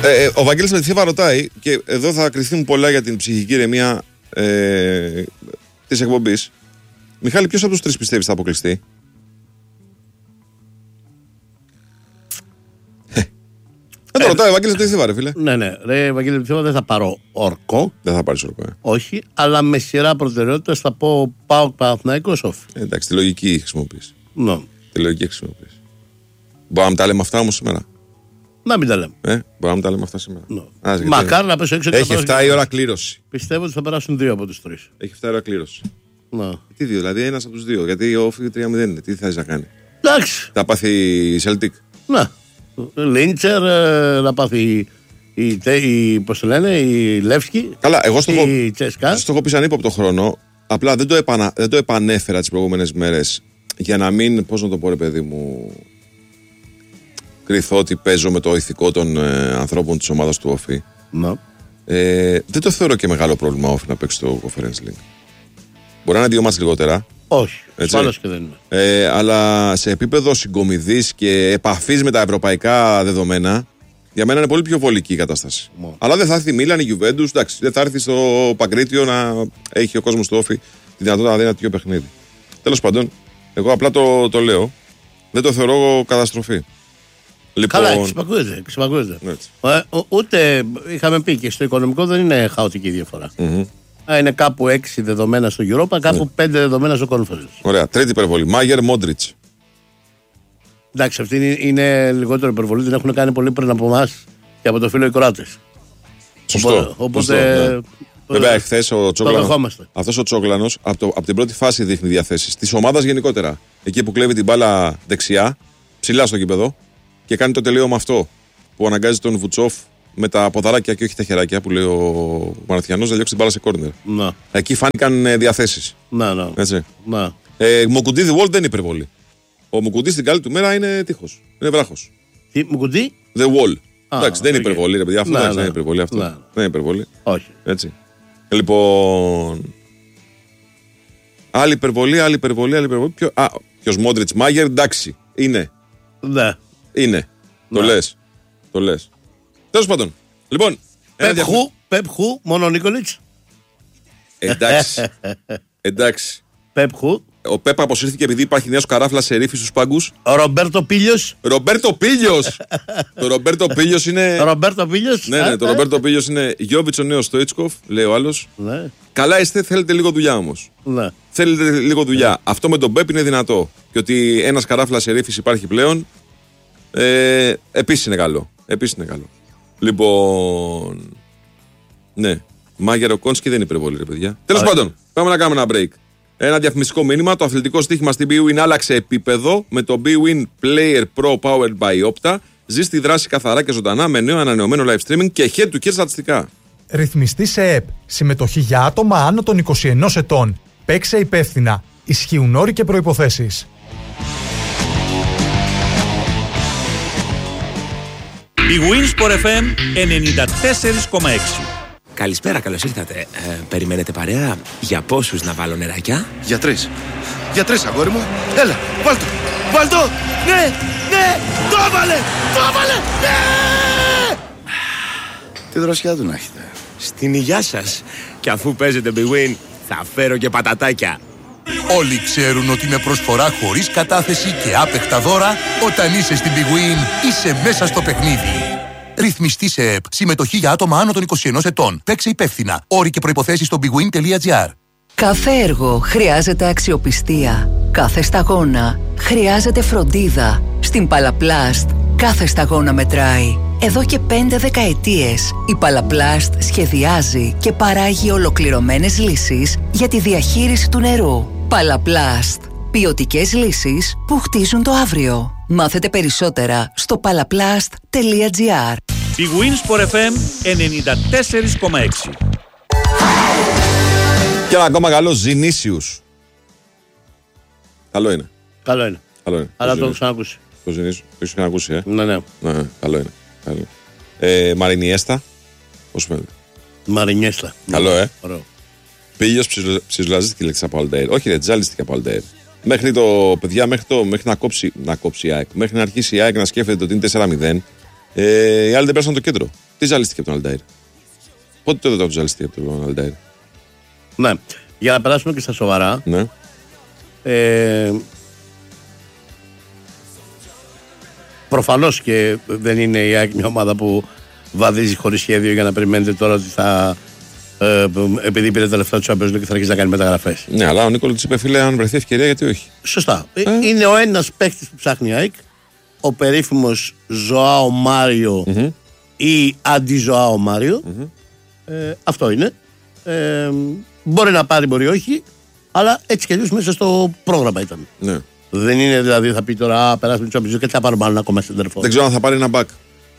Ο Βαγγέλης Μετθήβα ρωτάει, και εδώ θα κριθούν πολλά για την ψυχική ηρεμία της εκπομπής. Μιχάλη, ποιος από τους τρεις πιστεύεις θα αποκλειστεί? Δεν το ρωτάει ο Βαγγέλης Μετθήβα, ρε φίλε. Ναι. Ρε Βαγγέλη Μετθήβα, δεν θα πάρω όρκο. Δεν θα πάρεις όρκο. Όχι, αλλά με σειρά προτεραιότητας θα πω ΠΑΟΚ Παναθηναϊκός Όφη. Εντάξει, τη λογική χρησιμοποιείς. Ναι. Τη λογική χρησιμοποιείς. Μπορούμε να τα λέμε αυτά όμως σήμερα? Να μην τα λέμε. Μπορούμε να τα λέμε αυτά σήμερα. No. Μακάρι να πέσω έξω. Έχει 7 η ώρα κλήρωση. Πιστεύω ότι θα περάσουν 2 από τους 3. Έχει 7 η ώρα κλήρωση. No. Τι 2, δηλαδή ένας από τους 2. Γιατί ο Όφη 3-0 είναι. Τι θες να κάνει? Εντάξει. Θα πάθει η Celtic. Να. Λίντσερ, να πάθει πώς το λένε, η Λεύσκη. Καλά, εγώ στο Τσέσκα. έχω πει σαν ύποπτο χρόνο. Απλά δεν το επανέφερα τις προηγούμενες μέρες για να μην, πώς να το πω ρε παιδί μου, κριθώ ότι παίζω με το ηθικό των ανθρώπων της ομάδας του Όφη. No. Δεν το θεωρώ και μεγάλο πρόβλημα Όφη να παίξει το Conference League. Μπορεί να είναι 2 μάτς λιγότερα. Όχι, ασφαλώς και δεν είναι. Αλλά σε επίπεδο συγκομιδής και επαφής με τα ευρωπαϊκά δεδομένα, για μένα είναι πολύ πιο βολική η κατάσταση. Αλλά δεν θα έρθει η Μίλαν, η Juventus, εντάξει, δεν θα έρθει στο Παγκρίτιο να έχει ο κόσμος του Όφη τη δυνατότητα να δει ένα τέτοιο παιχνίδι. Τέλος πάντων, εγώ απλά το λέω. Δεν το θεωρώ καταστροφή. Λοιπόν, καλά, εξυπακούεται. Ούτε είχαμε πει και στο οικονομικό δεν είναι χαοτική διαφορά. Είναι κάπου 6 δεδομένα στο Europa, κάπου 5 δεδομένα στο Conference. Ωραία. Τρίτη υπερβολή. Μάγερ Μόντριτς. Εντάξει, αυτή είναι λιγότερο υπερβολή. Την έχουν κάνει πολύ πριν από εμάς και από το φίλο οι Κροάτες. Σωστό. Οπότε. Ναι. Βέβαια, εχθές ο Τσόγλανος. Αυτός ο Τσόγλανος από την πρώτη φάση δείχνει διαθέσεις της ομάδας γενικότερα. Εκεί που κλέβει την μπάλα δεξιά, ψηλά στο γήπεδο και κάνει το τελείωμα αυτό που αναγκάζει τον Βουτσόφ με τα ποδαράκια και όχι τα χεράκια που λέει ο Μαραθιανός να διώξει την μπάλα σε κόρνερ. Να. Εκεί φάνηκαν διαθέσεις. Να. Έτσι. Να. Μουκουντή The Wall δεν είναι υπερβολή. Ο Μουκουντή στην καλή του μέρα είναι τείχος. Είναι βράχος. Τι, Μουκουντή? The Wall. Εντάξει, δεν είναι υπερβολή, ρε παιδιά. Αυτό δεν είναι υπερβολή. Αυτό. Να. Δεν είναι υπερβολή. Όχι. Έτσι. Λοιπόν. Άλλη υπερβολή. Ποιος Μόντριτς Μάγερ, εντάξει. Είναι. Ναι. Είναι. Το λες. Τέλος πάντων. Λοιπόν. Πεπχού, μόνο Νίκολιτς. Εντάξει. Πεπχού. Ο Πέπα αποσύρθηκε επειδή υπάρχει νέος καράφλας σε ρήφη στους πάγκους. Ρομπέρτο Πίλιος. Το Ρομπέρτο Πίλιος είναι. Ρομπέρτο Πίλιος. Ναι, το Ρομπέρτο Πίλιος είναι Γιόβιτς ο νέος Στοίτσκοφ, λέει ο άλλος. Ναι. Καλά είστε, θέλετε λίγο δουλειά όμως. Ναι. Θέλετε λίγο δουλειά. Αυτό με τον Πέπ είναι δυνατό. Και ότι ένας καράφλας σε ρήφη υπάρχει πλέον. Επίσης είναι καλό. Λοιπόν. Ναι. Μάγερ ο Κόνσκι δεν είναι υπερβολή, ρε παιδιά. Τέλος πάντων, πάμε να κάνουμε ένα break. Ένα διαφημιστικό μήνυμα. Το αθλητικό στοίχημα στην BWIN άλλαξε επίπεδο με το BWIN Player Pro Powered by Opta. Ζει τη δράση καθαρά και ζωντανά με νέο ανανεωμένο live streaming και head-to-head στατιστικά. Ρυθμιστή σε ΕΠ. Συμμετοχή για άτομα άνω των 21 ετών. Παίξε υπεύθυνα. Ισχύουν όροι και προϋποθέσεις. BWIN Sport FM 94,6. Καλησπέρα, καλώς ήρθατε. Περιμένετε παρέα? Για πόσους να βάλω νεράκια? Για 3. Για 3, αγόρι μου. Έλα, βάλ' το. Ναι, το έβαλε, ναι! Τι δροσιά του να έχετε. Στην υγειά σας. Και αφού παίζετε BWIN, θα φέρω και πατατάκια. Όλοι ξέρουν ότι με προσφορά χωρίς κατάθεση και άπεκτα δώρα, όταν είσαι στην BWIN, είσαι μέσα στο παιχνίδι. Ρυθμιστή σε ΕΠ. Συμμετοχή για άτομα άνω των 21 ετών. Παίξε υπεύθυνα. Όροι και προϋποθέσεις στο bwin.gr. Κάθε έργο χρειάζεται αξιοπιστία. Κάθε σταγόνα χρειάζεται φροντίδα. Στην Παλαπλάστ κάθε σταγόνα μετράει. Εδώ και 5 δεκαετίες η Παλαπλάστ σχεδιάζει και παράγει ολοκληρωμένες λύσεις για τη διαχείριση του νερού. Παλαπλάστ. Ποιοτικές λύσεις που χτίζουν το αύριο. Μάθετε περισσότερα στο palaplast.gr. BWIN Sport FM 94,6. Και ένα ακόμα καλό, Ζηνήσιους. Καλό είναι. Αλλά το έχω ξανακούσει. Το Ζηνήσιους, το έχεις ξανακούσει, Ναι. Καλό είναι. Μαρινιέστα, πώς φαίνεται. Μαρινιέστα. Καλό, Ωραίο. Πήλιος ψιλοζαλίστηκε η λέξη από Αλνταέρ. Όχι, δεν τζαλίστηκε από Αλνταέρ. Μέχρι το, παιδιά, μέχρι να κόψει η ΑΕΚ, μέχρι να αρχίσει η ΑΕΚ να σκέφτεται ότι είναι 4-0, Οι άλλοι δεν πέρασαν το κέντρο. Τι ζαλίστηκε από τον Αλντάιρ? Πότε το ζαλίστηκε από τον Αλντάιρ? Ναι. Για να περάσουμε και στα σοβαρά. Ναι. Προφανώς και δεν είναι η ΑΕΚ μια ομάδα που βαδίζει χωρίς σχέδιο για να περιμένετε τώρα ότι θα. Επειδή πήρε τα λεφτά του Champions League και θα αρχίσει να κάνει μεταγραφές. Ναι, αλλά ο Νίκολιτς είπε, φίλε, αν βρεθεί ευκαιρία, γιατί όχι. Σωστά. Είναι ο ένας παίκτης που ψάχνει η ΑΕΚ, ο περίφημος Ζωάο Μάριο ή αντι-Ζωάο Μάριο. Αυτό είναι. Μπορεί να πάρει, μπορεί όχι, αλλά έτσι κι αλλιώς μέσα στο πρόγραμμα ήταν. Ναι. Δεν είναι δηλαδή θα πει τώρα περάσουμε το Champions League και θα πάρουμε άλλο ακόμα σεντερφόρ. Δεν ξέρω αν θα πάρει ένα back.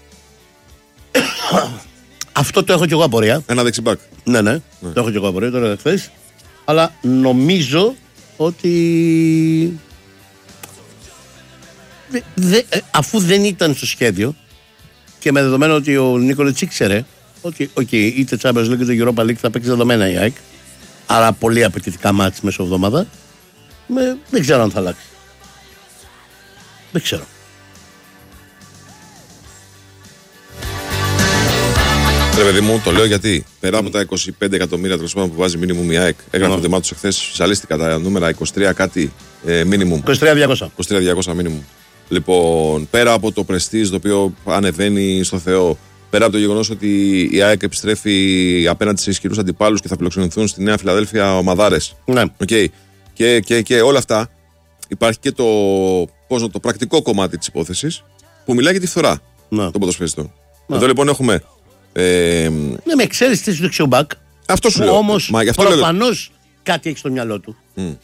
Αυτό το έχω κι εγώ απορία. Ένα δεξιμπάκ. Ναι. Το έχω κι εγώ απορία, το έλεγα χθες. Αλλά νομίζω ότι αφού δεν ήταν στο σχέδιο και με δεδομένο ότι ο Νίκολιτς ήξερε ότι είτε Champions League είτε Europa League θα παίξει δεδομένα η ΑΕΚ, άρα πολύ απαιτητικά μάτς μεσοβδομάδα, δεν ξέρω αν θα αλλάξει. Δεν ξέρω. Ρε παιδί μου, το λέω γιατί πέρα από τα 25 εκατομμύρια που βάζει minimum η ΑΕΚ, έγραφε το δεμά του εχθές, ζαλίστηκα τα νούμερα 23 κάτι minimum. 23.200. 23.200 minimum. Λοιπόν, πέρα από το prestige το οποίο ανεβαίνει στο Θεό, πέρα από το γεγονός ότι η ΑΕΚ επιστρέφει απέναντι σε ισχυρούς αντιπάλους και θα φιλοξενηθούν στη Νέα Φιλαδέλφια ομαδάρες. Ναι. Okay. Και όλα αυτά, υπάρχει και το πρακτικό κομμάτι της υπόθεσης που μιλάει για τη φθορά των ποδοσφαιριστών. Εδώ λοιπόν έχουμε. Ναι, με εξαίρεση τη δεξιομπάκ. Αυτό σου λέω. Όμως προφανώς κάτι έχει στο μυαλό του.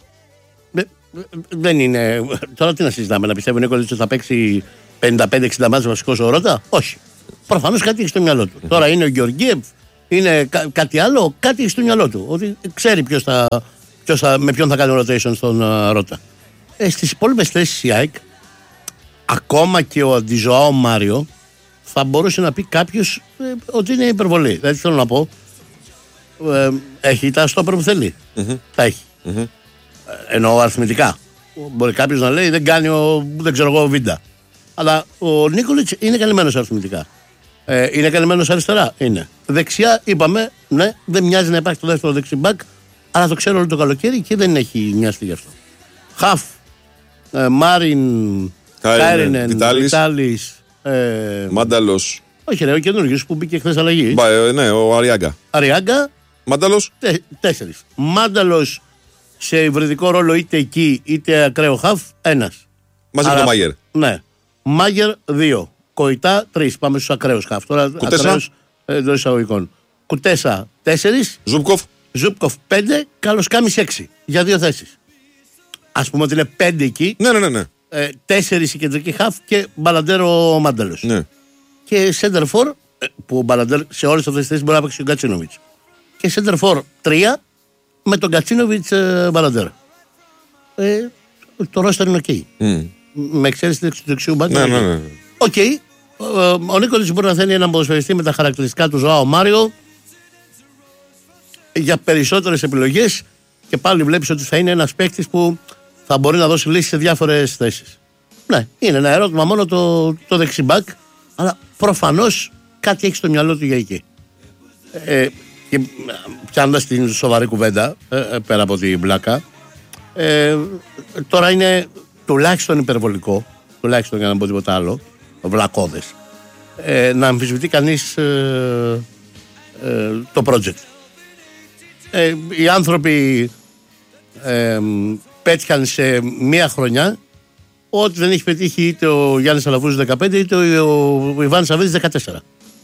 Δεν είναι. Τώρα τι να συζητάμε, να πιστεύω ο Νίκολιτς θα παίξει 55-60 μάτς βασικός ο Ρώτα? Όχι. Προφανώς κάτι έχει στο μυαλό του. Τώρα είναι ο Γεωργίευ, είναι κάτι άλλο, κάτι έχει στο μυαλό του. Ότι ξέρει με ποιον θα κάνει rotation στον Ρώτα. Στις υπόλοιπες θέσεις η ΑΕΚ, ακόμα και ο αντι-Ζωάο Μάριο, θα μπορούσε να πει κάποιος ότι είναι υπερβολή. Δηλαδή θέλω να πω, έχει τα στόπερ που θέλει. Τα έχει. Εννοώ αριθμητικά. Μπορεί κάποιος να λέει δεν κάνει δεν ξέρω εγώ, Βίντα. Αλλά ο Νίκολιτς είναι καλυμμένος αριθμητικά. Είναι καλυμμένος αριστερά. Είναι. Δεξιά είπαμε, ναι, δεν μοιάζει να υπάρχει το δεύτερο δεξιμπάκ, αλλά το ξέρω όλο το καλοκαίρι και δεν έχει μοιαστεί γι' αυτό. Χαφ, Μάριν, Κάιρινεν, Βιτάλης, Μάνταλος. Όχι, ρε, ο καινούργιος που μπήκε χθες αλλαγή. Ναι, ο Αριάγκα. Μάνταλος. 4. Μάνταλος σε υβριδικό ρόλο είτε εκεί είτε ακραίο χαφ, 1. Μαζί με τον Μάγερ. Ναι. Μάγερ 2. Κοϊτά 3. Πάμε στους ακραίους χαφ. Τώρα ακραίους εντός εισαγωγικών. Κουτέσα 4. Ζούπκοφ 5. Καλοσκάμις 6. Για 2 θέσεις. Ας πούμε ότι είναι 5 εκεί. Ναι. 4 η κεντρική χαφ και Μπαλαντέρο Μάνταλος. Ναι. Και center for, που ο Μπαλαντέρ σε όλες αυτές τις θέσεις μπορεί να παίξει ο Γκατσίνοβιτς. Και center for 3 με τον Γκατσίνοβιτς Μπαλαντέρ. Το ρόστερ είναι οκ. Με εξαίρεση του δεξιού μπακ. Ναι. Οκ. Ο Νίκολιτς μπορεί να θέλει έναν ποδοσφαιριστή με τα χαρακτηριστικά του Ζωάο Μάριο για περισσότερες επιλογές και πάλι βλέπεις ότι θα είναι ένας παίκτης που θα μπορεί να δώσει λύσεις σε διάφορες θέσεις. Ναι, είναι ένα ερώτημα μόνο το δεξιμπάκ, αλλά προφανώς κάτι έχει στο μυαλό του για εκεί. Και πιάνοντας την σοβαρή κουβέντα, πέρα από την μπλάκα, τώρα είναι τουλάχιστον υπερβολικό, τουλάχιστον για να πω τίποτα άλλο, βλακώδες, να αμφισβητεί κανείς το project. Οι άνθρωποι πέτυχαν σε μία χρονιά ό,τι δεν έχει πετύχει είτε ο Γιάννης Αλαβούζης 15 είτε ο Ιβάν Σαββίδης 14.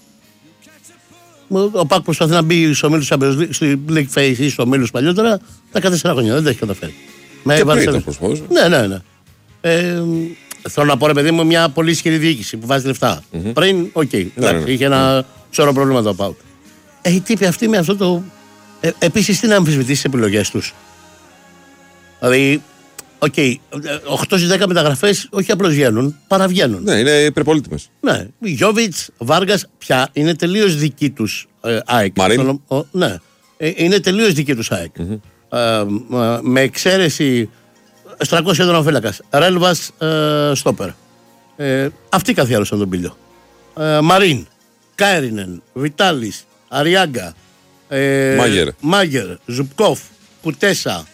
Ο ΠΑΚ προσπαθεί να μπει στους ομίλους στη League Phase ή στους ομίλους παλιότερα 14 χρόνια, δεν τα έχει καταφέρει. Και πριν το προσπαθούσε. Ναι. Θέλω να πω, ρε παιδί μου, μια πολύ ισχυρή διοίκηση που βάζει λεφτά. Πριν, είχε ένα σώρο προβλήματα ο ΠΑΚ. Οι τύποι αυτοί με αυτό το. Επίσης, τι να αμφισβητήσει τις επιλογές τους. Δηλαδή, 8 στις 10 μεταγραφές όχι απλώς βγαίνουν, παραβγαίνουν. Ναι, είναι υπερπολίτημες. Ναι, Γιόβιτς, Βάργας, πια είναι τελείως δική τους ΑΕΚ. Μαρίν. Ναι, είναι τελείως δική τους ΑΕΚ. Με εξαίρεση Στρακός τερματοφύλακας, Ρέλβας στόπερ. Αυτοί καθιέρωσαν τον Πίλιο. Μαρίν, Κάιρινεν, Βιτάλης, Αριάγκα, Μάγερ, Ζουπκόφ, Κουτέσα,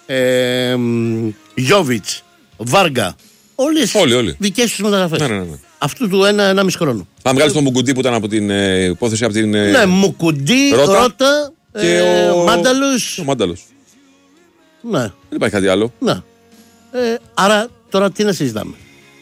Γιόβιτς, Βάργα. Όλες δικές τους μεταγραφές. Ναι. Αυτού του 1,5 χρόνο. Θα βγάλει τον Μουκουντή που ήταν από την υπόθεση από την. Ναι, Μουκουντή, Ρώτα και ο Μάνταλος. Ναι. Δεν υπάρχει κάτι άλλο. Ναι. Άρα τώρα τι να συζητάμε.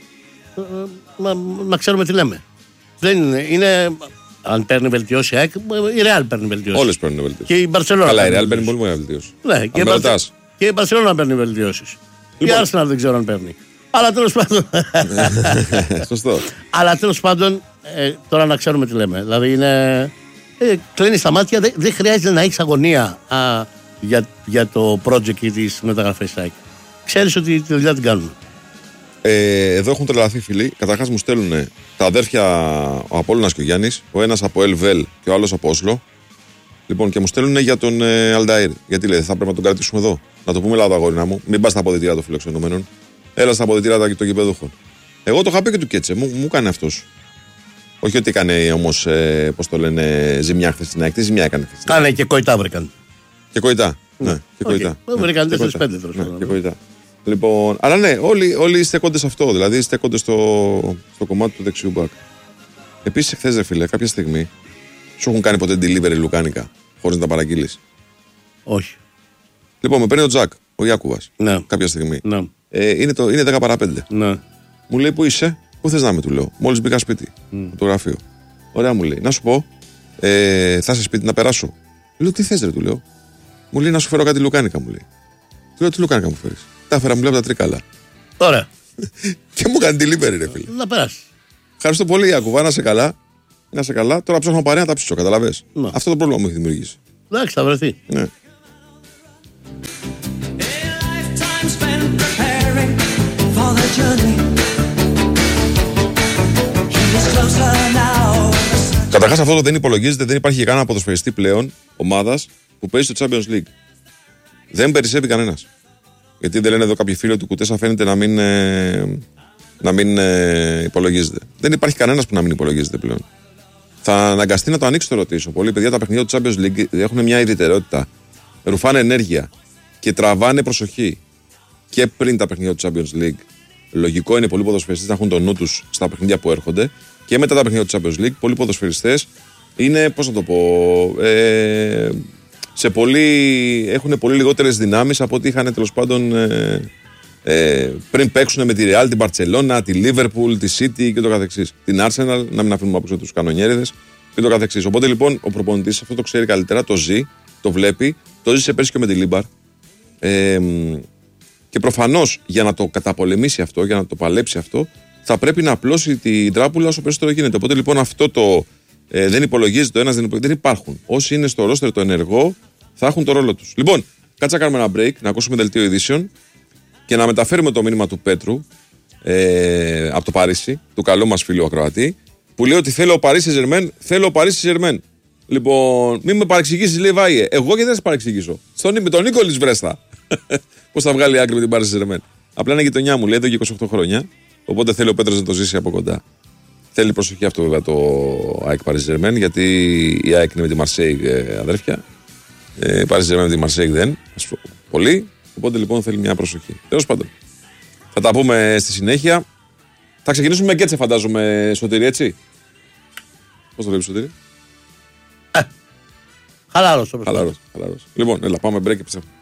Να ξέρουμε τι λέμε. Δεν είναι. Αν παίρνει βελτιώσει, η Ρεάλ παίρνει βελτιώσει. Όλες παίρνουν βελτιώσει. Και η Μπαρσελόνα. Καλά, η Ρεάλ παίρνει πολύ μεγάλη βελτιώση. Ναι, και η Μπαρσελόνα παίρνει βελτιώσει. Η Arsenal δεν ξέρω αν παίρνει. Αλλά τέλος πάντων. Σωστό. Αλλά τέλος πάντων, τώρα να ξέρουμε τι λέμε. Δηλαδή είναι. Κλείνεις τα μάτια, δεν χρειάζεται να έχεις αγωνία για το project και τις μεταγραφές. Ξέρεις ότι τη δουλειά την κάνουν. Εδώ έχουν τρελαθεί φίλοι. Καταρχάς μου στέλνουν τα αδέρφια ο Απόλλωνας και ο Γιάννης, ο ένας από Ελβέλ και ο άλλος από Όσλο. Λοιπόν, και μου στέλνουν για τον Αλνταΐρ. Γιατί λέει, θα πρέπει να τον κρατήσουμε εδώ. Να το πούμε Ελλάδα, αγόρινα μου. Μην πας στα αποδυτήρια των φιλοξενούμενων. Έλα στα αποδυτήρια των γηπεδούχων. Εγώ το είχα πει και του Κέτσε, μου έκανε αυτός. Όχι ότι έκανε όμως, πώς το λένε, ζημιά χθες στην ΑΕΚ. Τι ζημιά έκανε χθες. Κάνε και κοητά βρήκαν. Και κοητά. Ναι, και κοητά. Βρήκαν 4-5 και κοητά. Λοιπόν, αλλά ναι, όλοι στέκονται σε αυτό. Δηλαδή στέκονται στο κομμάτι του δεξιού μπακ. Επίσης, χθες, ρε φίλε, κάποια στιγμή σου έχουν κάνει ποτέ delivery λουκάνικα χωρίς να τα παραγγείλεις? Όχι. Λοιπόν, με παίρνει ο Τζακ, ο Ιάκουβας, ναι. κάποια στιγμή. Ναι. Είναι 10 παρά 5. Ναι. Μου λέει, πού είσαι, πού θες να είμαι, του λέω. Μόλις μπήκα σπίτι, από το γραφείο. Ωραία, μου λέει, να σου πω, θα είσαι σπίτι να περάσω. Λέω, τι θες, ρε, του λέω. Μου λέει, να σου φέρω κάτι λουκάνικα, μου λέει. Του λέω, τι λουκάνικα μου φέρεις? Τα έφερα, μου λέει, από τα Τρίκαλα. Ωραία. Και μου κάνει delivery, ρε φίλε. Να περάσει. Ευχαριστώ πολύ, Ιάκουβα, να είσαι καλά. Να είσαι καλά. Τώρα ψάχνω παρέα να τα ψήσω, καταλαβες. Αυτό το πρόβλημα μου έχει δημιουργήσει. Εντάξει, θα βρεθεί. Ναι. Καταρχάς αυτό το δεν υπολογίζεται, δεν υπάρχει κανένα ποδοσφαιριστή πλέον ομάδας που παίζει στο Champions League. Δεν περισσεύει κανένας. Γιατί δεν λένε εδώ κάποιοι φίλοι του Κουτέσα φαίνεται να μην υπολογίζεται. Δεν υπάρχει κανένας που να μην υπολογίζεται πλέον. Θα αναγκαστεί να το ανοίξω το ρωτήσω. Πολλοί παιδιά τα παιχνίδια του Champions League έχουν μια ιδιαιτερότητα. Ρουφάνε ενέργεια και τραβάνε προσοχή. Και πριν τα παιχνίδια του Champions League, λογικό είναι πολλοί ποδοσφαιριστές να έχουν το νου τους στα παιχνίδια που έρχονται. Και μετά τα παιχνίδια του Champions League, πολλοί ποδοσφαιριστές είναι, πώς να το πω, έχουν πολύ λιγότερες δυνάμεις από ό,τι είχαν τέλος πάντων πριν παίξουν με τη Real, την Barcelona, τη Liverpool, τη City και το καθεξής. Την Arsenal, να μην αφήνουμε απόψε τους κανονιέριδες και το καθεξής. Οπότε λοιπόν ο προπονητής αυτό το ξέρει καλύτερα, το ζει, το βλέπει, το ζήσε πέρσι και με τη Λίμπαρ. Και προφανώς για να το καταπολεμήσει αυτό, για να το παλέψει αυτό, θα πρέπει να απλώσει την τράπουλα όσο περισσότερο γίνεται. Οπότε λοιπόν αυτό το δεν υπολογίζει το ένας, δεν υπάρχουν. Όσοι είναι στο ρόστερ το ενεργό θα έχουν το ρόλο τους. Λοιπόν, κάτσα να κάνουμε ένα break, να ακούσουμε δελτίο ειδήσεων και να μεταφέρουμε το μήνυμα του Πέτρου από το Παρίσι, του καλού μας φίλου ακροατή, που λέει ότι θέλω ο Παρίσι Ζερμέν. Λοιπόν, μην με παρεξηγήσεις, λέει Βάιε. Εγώ γιατί δεν σε παρεξηγήσω. Με τον Νίκολης βρέστα. Πώς θα βγάλει άκρη με την Παρίσι Ζερμέν. Απλά είναι γειτονιά μου, λέει εδώ και 28 χρόνια. Οπότε θέλει ο Πέτρος να το ζήσει από κοντά. Θέλει προσοχή αυτό βέβαια το ΑΕΚ Paris Germain, γιατί η ΑΕΚ είναι με τη Μαρσέιγ αδέρφια. Η Paris Germain με τη Μαρσέιγ δεν. Πολύ. Οπότε λοιπόν θέλει μια προσοχή. Τέλος πάντων. Θα τα πούμε στη συνέχεια. Θα ξεκινήσουμε με Γκέτσε, φαντάζομαι, Σωτήρη, έτσι. Πώς το βλέπεις, Σωτήρη? Χαλάρος. Λοιπόν, έλα, πάμε break και πιστεύω.